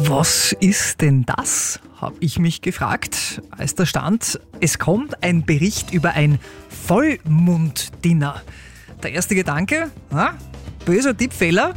Was ist denn das, habe ich mich gefragt, als da stand, es kommt ein Bericht über ein Vollmonddinner. Der erste Gedanke, böser Tippfehler,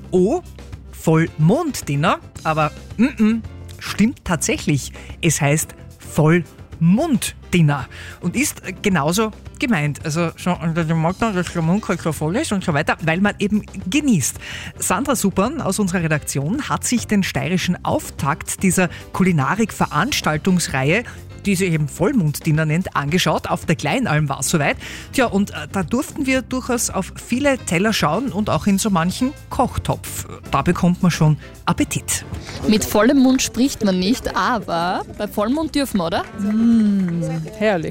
Vollmonddinner, aber stimmt tatsächlich, es heißt Vollmonddinner und ist genauso gemeint. Also schon unter dem Motto, dass der Mund so voll ist und so weiter, weil man eben genießt. Sandra Suppern aus unserer Redaktion hat sich den steirischen Auftakt dieser Kulinarik-Veranstaltungsreihe, die sie eben Vollmonddinner nennt, angeschaut. Auf der Kleinalm war es soweit. Tja, und da durften wir durchaus auf viele Teller schauen und auch in so manchen Kochtopf. Da bekommt man schon Appetit. Mit vollem Mund spricht man nicht, aber bei Vollmond dürfen wir, oder? Herrlich.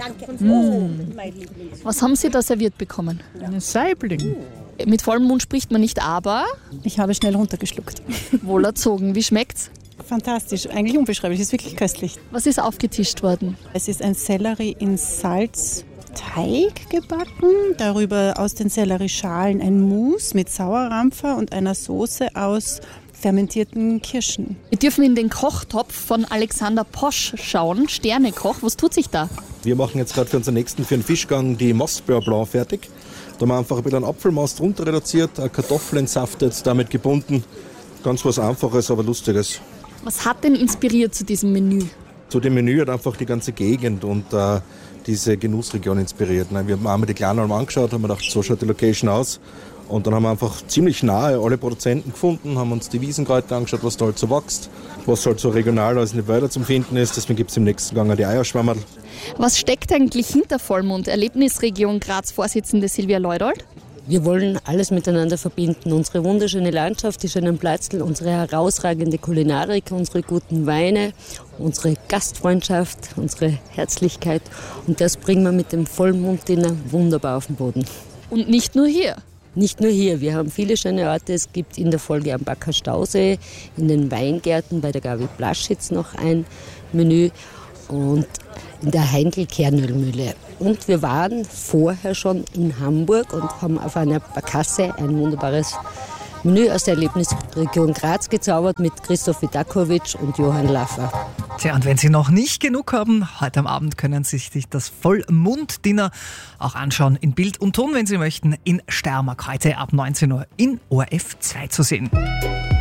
Was haben Sie da serviert bekommen? Ein Saibling. Mit vollem Mund spricht man nicht, aber Ich habe schnell runtergeschluckt. wohlerzogen. Wie schmeckt's? Fantastisch, eigentlich unbeschreiblich, es ist wirklich köstlich. Was ist aufgetischt worden? Es ist ein Sellerie in Salzteig gebacken, darüber aus den Sellerieschalen ein Mousse mit Sauerrampfer und einer Soße aus fermentierten Kirschen. Wir dürfen in den Kochtopf von Alexander Posch schauen. Sternekoch, was tut sich da? Wir machen jetzt gerade für den Fischgang die Mostbeurre Blanc fertig. Da haben wir einfach ein bisschen Apfelmast runter reduziert, Kartoffeln entsaftet, damit gebunden. Ganz was Einfaches, aber Lustiges. Was hat denn inspiriert zu diesem Menü? Zu dem Menü hat einfach die ganze Gegend und diese Genussregion inspiriert. Wir haben einmal die Kleinalm angeschaut, haben gedacht, so schaut die Location aus. Und dann haben wir einfach ziemlich nahe alle Produzenten gefunden, haben uns die Wiesenkräuter angeschaut, was da halt so wächst, was halt so regional als in den Wäldern zum Finden ist. Deswegen gibt es im nächsten Gang auch die Eierschwammerl. Was steckt eigentlich hinter Vollmond? Erlebnisregion Graz-Vorsitzende Silvia Leudold. Wir wollen alles miteinander verbinden. Unsere wunderschöne Landschaft, die schönen Plätzl, unsere herausragende Kulinarik, unsere guten Weine, unsere Gastfreundschaft, unsere Herzlichkeit. Und das bringen wir mit dem Vollmonddinner wunderbar auf den Boden. Und nicht nur hier. Nicht nur hier, wir haben viele schöne Orte. Es gibt in der Folge am Backer Stausee, in den Weingärten bei der Gabi Blaschitz noch ein Menü und in der Heindl-Kernölmühle. Und wir waren vorher schon in Hamburg und haben auf einer Barkasse ein wunderbares Menü aus der Erlebnisregion Graz gezaubert mit Christoph Vidakovic und Johann Laffer. Tja, und wenn Sie noch nicht genug haben, heute am Abend können Sie sich das Vollmonddinner auch anschauen in Bild und Ton, wenn Sie möchten, in Steiermark heute ab 19 Uhr in ORF 2 zu sehen.